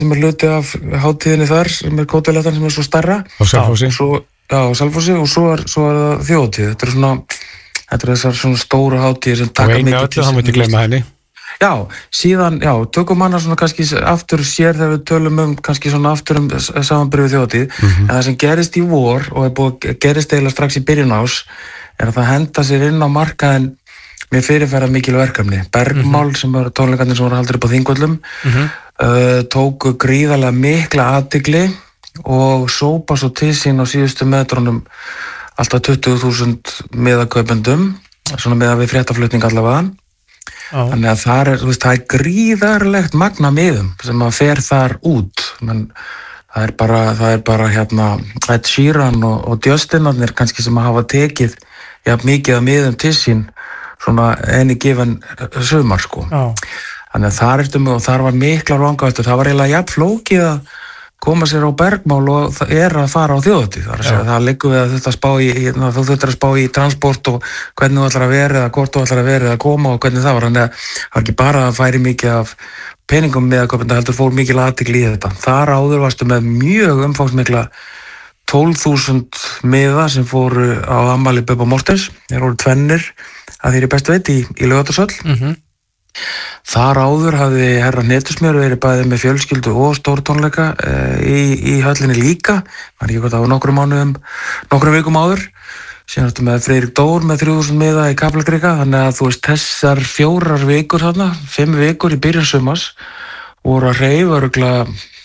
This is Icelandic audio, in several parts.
sem hluti af hátíðinni þar sem kótilettan sem svo stærra á Selfossi á Selfossi og svo er það þjóðhátíð. Þetta er þessar svona stóru hátíðir sem taka mikið til það mætti gleyma henni. Já, síðan, tökum hana svona kannski aftur sér þegar við tölum kannski svona aftur samanburð við þjóðhátíð, en það sem gerist í vor og gerist eiginlega strax í byrjun árs er að það henda sér inn á markaðinn með fyrirferða mikil verkefni. Bergmál sem eru tónleikarnir sem voru haldir upp á Þingvöllum tóku gríðarlega mikla athygli og sópa svo til sín á síðustu metrunum alltaf 20.000 miðakaupendum, svona miðað við fréttaflutning allavega. Þannig að það er gríðarlegt magna miðum sem að fer þar út. Men það er bara Ed Sheeran og Justinarnir kannski sem að hafa tekið mikið af miðum til sín svona enni gefin sumar sko. Þannig að þar var miklar vangaveltur. Það var eiginlega jafn flókið að koma sér á bergmál og það er að fara á þjóðhátíð. Það liggur við að þú þurftir að spá í transport og hvernig þú ætlar að vera eða hvort þú ætlar að vera eða koma og hvernig það var. Þannig að það var ekki bara að færi mikið af peningum miðakaupenda, heldur fór mikil athygli í þetta. Þar áður varstu með mjög umfangsmikla 12.000 miða sem fóru á afmæli Bubba Mortens. Þeir voru tvennir að þeir bestu veit í Laugardalshöll. Þar áður hafði herra Hnetusmjör verið bæðið með fjölskyldu og stórtónleika í höllinni líka. Það var ekki hvort það var nokkrum vikum áður. Síðan ertu með Friðrik Dór með 3.000 miða í Kaplakrika. Þannig að þú veist þessar 4 vikur þarna, 5 vikur í byrjun sumars voru að hreyfa örugglega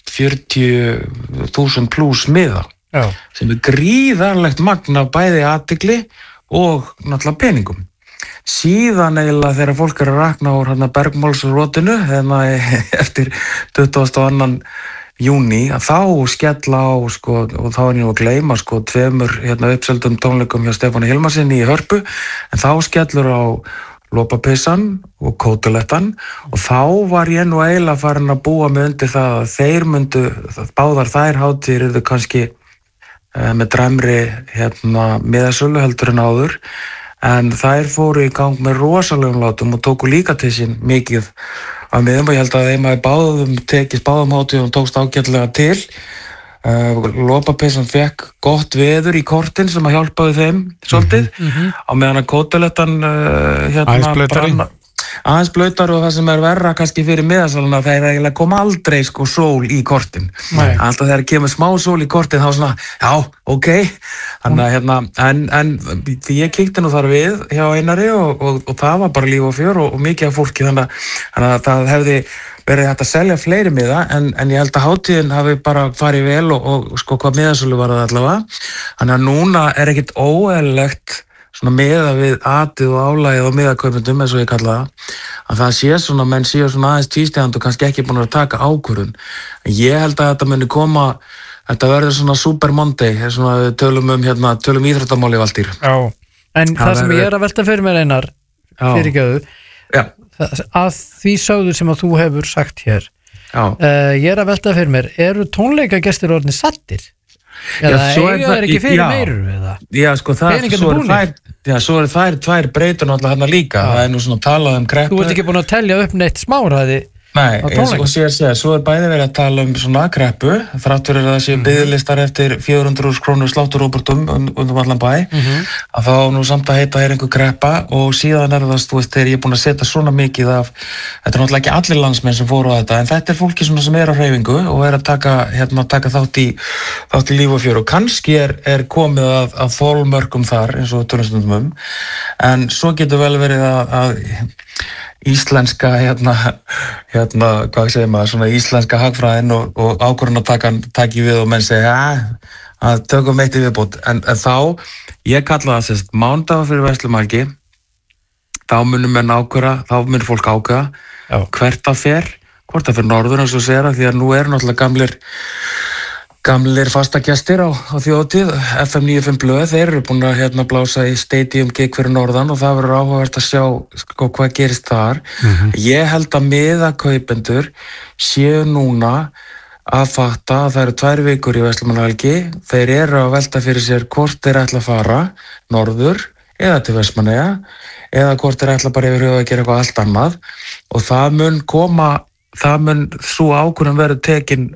40.000 pluss miða. Sem er gríðarlegt magn af bæði athygli og náttúrulega peningum. Síðan eiginlega þegar fólk er að rakna úr bergmálsrotinu eftir 22. júní að þá skella á og þá er ég nú að gleyma 2 uppseldum tónleikum hjá Stefáni Hilmarsinni í Hörpu, en þá skellur á Lopapissan og Kótilettan og þá var ég nú eiginlega farin að búa mig undir það að þeir myndu, báðar þær hátíðir eru kannski með dræmri miðasölu heldur en áður, en þær fóru í gang með rosalegum látum og tóku líka til sín mikið af miðum og ég held að þeim hafi tekist báðum hátíðum og tókst ágætlega til. Lopapissan fekk gott veður í kortin sem að hjálpaði þeim svolítið, á meðan að Kótilettan aðeins blautar og það sem er verra kannski fyrir miðasaluna það er eiginlega koma aldrei sól í kortin. Alltaf þegar kemur smá sól í kortin þá svona, já, ok. Þannig að en ég kíkti nú þar við hjá Einari og það var bara líf og fjör og mikið af fólki þannig að það hefði verið hægt að selja fleiri miða en ég held að hátíðin hafi bara farið vel og hvað miðasölu var það allavega. Þannig að núna er ekkert óeðlilegt svona miða við atið og álagið og miðakaupendum eins og ég kalla það sé svona, menn séu svona aðeins tvístegandi og kannski ekki búin að taka ákvörðun. Ég held að þetta muni koma, þetta verður svona Super Monday, svona við tölum íþróttamáli Valtýr. Já, en það sem ég er að velta fyrir mér Einar, fyrirgefðu, að því sögðu sem að þú hefur sagt hér, ég er að velta fyrir mér, eru tónleikagestir orðnir sattir? Eða eiga það ekki fyrir meiru eða? Já, svo eru þær 2 breytur náttúrulega hérna líka, það er nú svona talað kreppu. Þú ert ekki búin að telja upp neitt smáræði? Nei, og svo er bæði verið að tala svona kreppu, þráttur er að það séu biðlistar eftir 400.000 krónur slátturóbortum allan bæ, að þá nú samt að heita einhver kreppa og síðan er það, þú veist, þegar ég er búin að setja svona mikið af, þetta er náttúrulega ekki allir landsmenn sem fóru á þetta, en þetta er fólki sem er á hreyfingu og er að taka þátt í líf og fjör og kannski er komið að þolmörkum þar, eins og tölumstundum en svo getur vel verið að íslenska hvað segir maður, svona íslenska hagfræðin og ákvörðunartakan taki við og menn segja að tökum eitt í viðbót en þá, ég kalla það sérst mánudagur fyrir Vestlumælgi þá munur fólk ákveða hvert það fer, hvort það fer norður eins og segja því að nú eru náttúrulega gamlir fastagestir á þjóðhátíð, FM 95 blöð, þeir eru búin að blása í stadium gig fyrir norðan og það verður áhugavert að sjá hvað gerist þar. Ég held að miðakaupendur séu núna að fatta að það eru 2 vikur í Vestlumælgi, þeir eru að velta fyrir sér hvort þeir ætla að fara norður eða til Vestmannaeyja eða hvort þeir ætla bara yfir að gera eitthvað allt annað og það mun koma það mun svo ákvörðun verður tekin